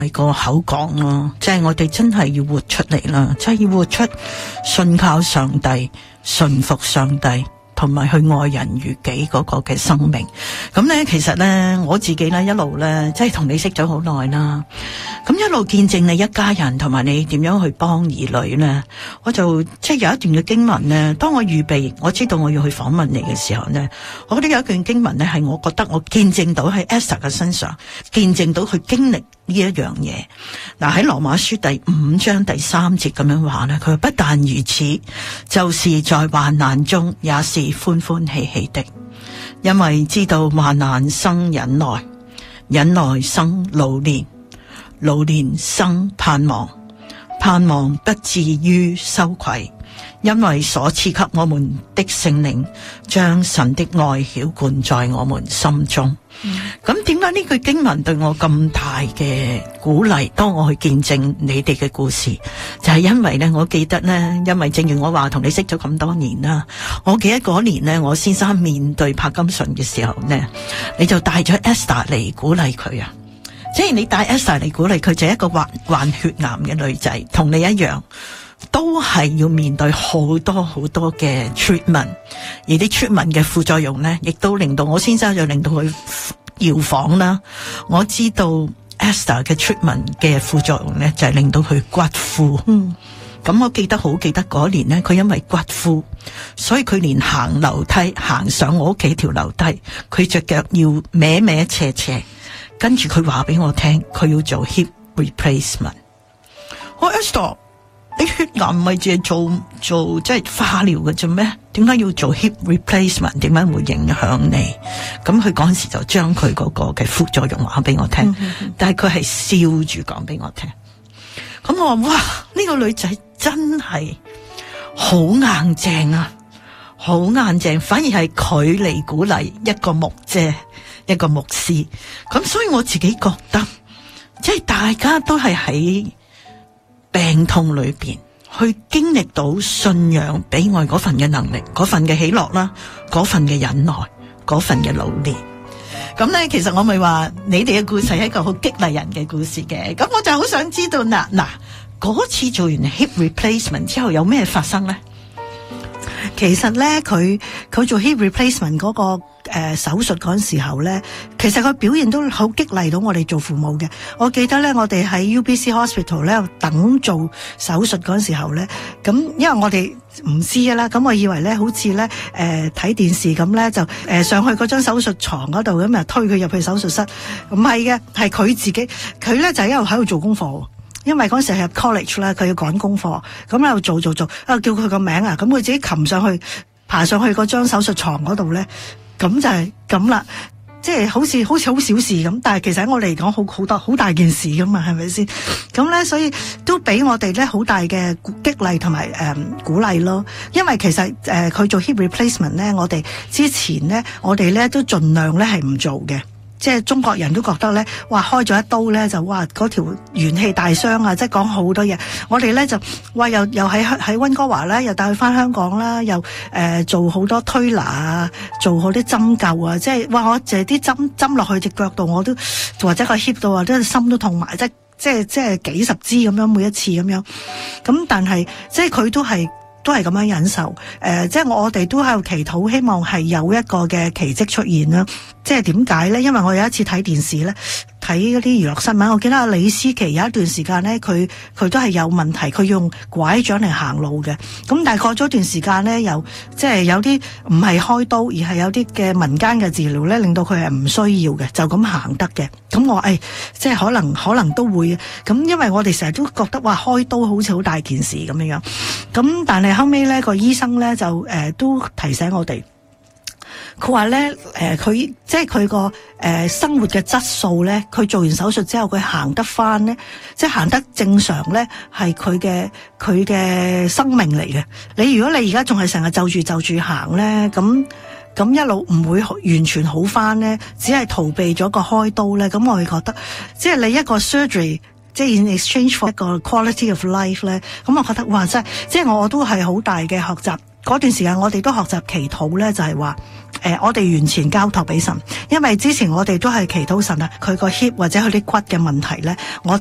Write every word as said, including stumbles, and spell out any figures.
係個口講咯，即係我哋真係要活出嚟啦，即係要活出信靠上帝、順服上帝，同埋去愛人如己嗰個嘅生命。咁咧，其實咧我自己咧一路咧，即係同你識咗好耐啦，咁一路見證你一家人同埋你點樣去幫兒女咧，我就即係有一段嘅經文咧，當我預備我知道我要去訪問你嘅時候咧，我覺得有一段經文咧係我覺得我見證到喺 Esther 嘅身上，見證到佢經歷呢一樣嘢。嗱，喺羅馬書第五章第三節咁樣話咧，佢話不但如此，就是在患難中也是歡歡喜喜的，因為知道患難生忍耐，忍耐生老練，老練生盼望，盼望不至於羞愧，因為所賜給我們的聖靈將神的愛澆灌在我們心中。咁點解呢句經文對我咁大嘅鼓勵？當我去見證你哋嘅故事，就係因為咧，我記得咧，因為正如我話同你識咗咁多年啦，我記得嗰年咧，我先生面對柏金遜嘅時候咧，你就帶咗 Esther 嚟鼓勵佢啊！即係你帶 Esther 嚟鼓勵佢，就係一個患患血癌嘅女仔，同你一樣，都係要面對好多好多嘅 treatment， 而啲 treatment 嘅副作用咧，亦都令到我先生就令到佢搖晃啦。我知道 Esther 嘅 treatment 嘅副作用咧，就係令到佢骨枯。嗯，咁我記得好記得嗰年咧，佢因為骨枯，所以佢連行樓梯行上我屋企條樓梯，佢隻腳要歪歪斜斜。跟住佢話俾我聽，佢要做 hip replacement。我 Esther，你血癌唔係淨係做做即係化療嘅啫咩？點解要做 hip replacement？ 點解會影響你？咁佢嗰陣時就將佢嗰個嘅副作用話俾我聽，嗯嗯、但係佢係笑住講俾我聽。咁我話哇，呢、呢個女仔真係好硬淨啊，好硬淨，反而係佢嚟鼓勵一個牧者。一個牧師，咁所以我自己覺得，即係大家都係喺病痛裏邊去經歷到信仰俾我嗰份嘅能力，嗰份嘅喜樂啦，嗰份嘅忍耐，嗰份嘅努力。咁咧，其實我咪話你哋嘅故事係一個好激勵人嘅故事嘅。咁我就好想知道嗱嗱，嗰次做完 hip replacement 之後有咩發生咧？ 其實咧，佢佢做 hip replacement 嗰、那個誒、呃、手術嗰陣時候咧，其實佢表現都好激勵到我哋做父母嘅。我記得咧，我哋喺 U B C Hospital 咧等做手術嗰陣時候咧，咁因為我哋唔知啦，咁我以為咧好似咧誒睇電視咁咧，就誒、呃、上去嗰張手術床嗰度咁啊推佢入去手術室，唔係嘅，係佢自己，佢咧就一路喺度做功課。因為嗰時係入 college 啦，佢要趕功課，咁喺度做做做，啊叫佢個名啊，咁佢自己擒上去，爬上去嗰張手術床嗰度咧，咁就係咁啦，即係好似好似好小事咁，但係其實喺我嚟講好好多好大件事噶嘛，係咪先？咁咧，所以都俾我哋咧好大嘅激勵同埋誒鼓勵咯。因為其實誒佢、呃、做 hip replacement 咧，我哋之前咧，我哋咧都盡量咧係唔做嘅。即係中國人都覺得咧，哇開咗一刀咧就哇嗰條元氣大傷啊！即係講好多嘢。我哋咧就哇又又喺喺溫哥華咧，又帶佢翻香港啦，又誒、呃、做好多推拿啊，做好啲針灸啊，即係哇我淨係啲針針落去隻腳度，我都或者個 hip 度啊，都心都痛埋，即係即係即係幾十支咁樣每一次咁樣。咁但係即係佢都係。都係咁樣忍受，誒、呃，即係我哋都喺度祈禱，希望係有一個嘅奇蹟出現啦。即係點解咧？因為我有一次睇電視咧，睇嗰啲娛樂新聞，我記得阿李思琪有一段時間咧，佢佢都係有問題，佢用拐杖嚟行路嘅。咁但係過咗一段時間咧，又即係有啲唔係開刀，而係有啲嘅民間嘅治療咧，令到佢係唔需要嘅，就咁行得嘅。咁我誒、哎，即係可能可能都會咁，因為我哋成日都覺得話開刀好似好大件事咁樣樣。咁但係後尾咧個醫生咧就誒、呃、都提醒我哋，佢話咧誒佢即係佢個誒生活嘅質素咧，佢做完手術之後佢行得翻咧，即係行得正常咧，係佢嘅佢嘅生命嚟嘅。你如果你而家仲係成日就住就住行咧，咁咁一路唔會完全好翻咧，只係逃避咗個開刀咧，咁我會覺得即係你一個 surgery。即係 in exchange for 一個 quality of life 咧，咁我覺得哇真係，即係我都係好大嘅學習。嗰段時間我哋都學習祈禱咧，就係話誒我哋完全交託俾神，因為之前我哋都係祈禱神啊，佢個 hip 或者佢啲骨嘅問題咧，我哋